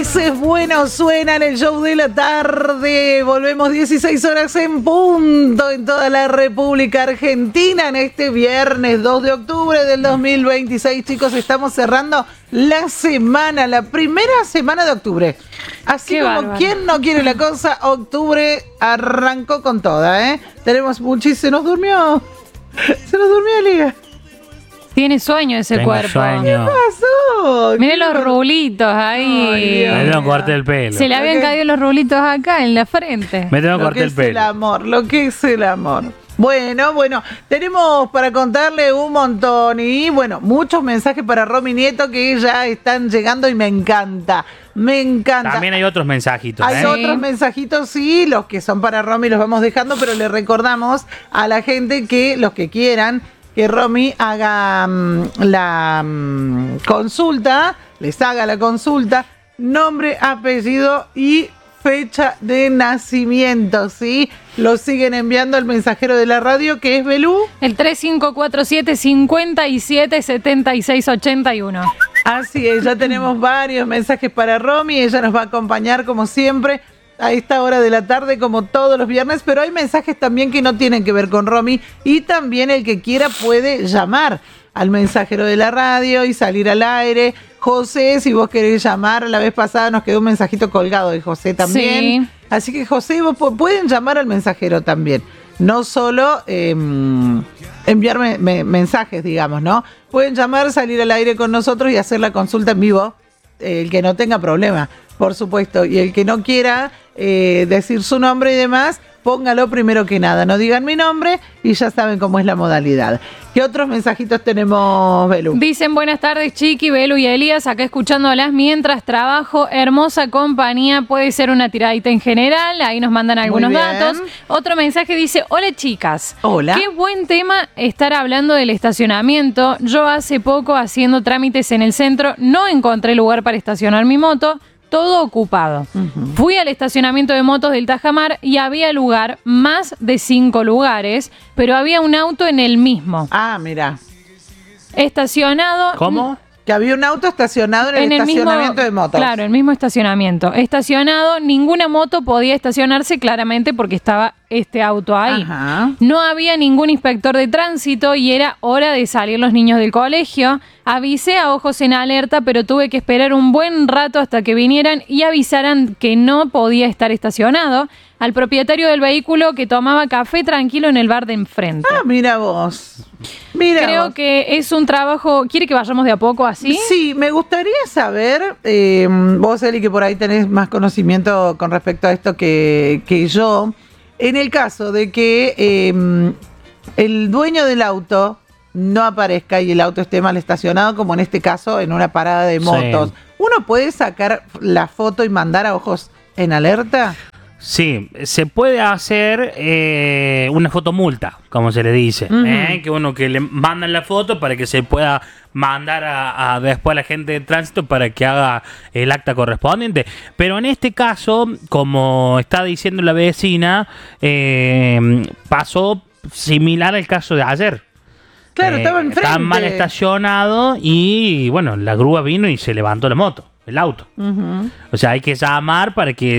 Felices, bueno, suena en el show de la tarde. Volvemos 16 horas en punto en toda la República Argentina en este viernes 2 de octubre del 2026. Chicos, estamos cerrando la semana, la primera semana de octubre. Así Qué como bárbaro. quien no quiere la cosa, octubre arrancó con toda, ¿eh? Tenemos muchísimo. Se nos durmió Elías. Tiene sueño ese Tengo cuerpo. sueño. ¿Qué pasó? Miren los rulitos Ay, ahí. Dios. Me tengo que cortar el pelo. Se le habían Ok. caído los rulitos acá en la frente. Me tengo que Lo cortar que el es el pelo. amor, lo que es el amor. Bueno, tenemos para contarle un montón y bueno, muchos mensajes para Romy Nieto que ya están llegando y me encanta. También hay otros mensajitos. Hay otros mensajitos, sí, los que son para Romy los vamos dejando, pero le recordamos a la gente que los que quieran que Romy haga la consulta, les haga la consulta, nombre, apellido y fecha de nacimiento, ¿sí? Lo siguen enviando al mensajero de la radio, que es Belú. El 3547-577681. Así es, ya tenemos varios mensajes para Romy, ella nos va a acompañar como siempre a esta hora de la tarde como todos los viernes, pero hay mensajes también que no tienen que ver con Romy y también el que quiera puede llamar al mensajero de la radio y salir al aire. José, si vos querés llamar, la vez pasada nos quedó un mensajito colgado de José también. Sí. Así que José, vos pueden llamar al mensajero también. No solo enviarme mensajes, digamos, ¿no? Pueden llamar, salir al aire con nosotros y hacer la consulta en vivo. El que no tenga problema, por supuesto. Y el que no quiera decir su nombre y demás, póngalo primero que nada. No digan mi nombre y ya saben cómo es la modalidad. ¿Qué otros mensajitos tenemos, Belu? Dicen buenas tardes, Chiqui, Belu y Elías, acá escuchándolas mientras trabajo. Hermosa compañía, puede ser una tiradita en general. Ahí nos mandan algunos bien. datos. Otro mensaje dice, hola chicas. Hola. Qué buen tema estar hablando del estacionamiento. Yo hace poco haciendo trámites en el centro no encontré lugar para estacionar mi moto. Todo ocupado. Fui al estacionamiento de motos del Tajamar y había lugar, más de 5 lugares, pero había un auto en el mismo. Ah, mira. Estacionado. ¿Cómo? Que había un auto estacionado en el estacionamiento de motos. Claro, el mismo estacionamiento. Estacionado, ninguna moto podía estacionarse claramente porque estaba este auto ahí. Ajá. No había ningún inspector de tránsito y era hora de salir los niños del colegio. Avisé a ojos en alerta, pero tuve que esperar un buen rato hasta que vinieran y avisaran que no podía estar estacionado. Al propietario del vehículo que tomaba café tranquilo en el bar de enfrente. Ah, mira vos. Mira Creo vos. que es un trabajo. ¿Quiere que vayamos de a poco así? Sí, me gustaría saber, vos, Eli, que por ahí tenés más conocimiento con respecto a esto que yo, en el caso de que el dueño del auto no aparezca y el auto esté mal estacionado, como en este caso en una parada de motos, Sí. ¿uno puede sacar la foto y mandar a ojos en alerta? Sí, se puede hacer una fotomulta, como se le dice. Que le mandan la foto para que se pueda mandar a después a la gente de tránsito para que haga el acta correspondiente. Pero en este caso, como está diciendo la vecina, pasó similar al caso de ayer. Claro, estaba enfrente. Estaba mal estacionado y bueno, la grúa vino y se levantó la moto, el auto. O sea, hay que llamar para que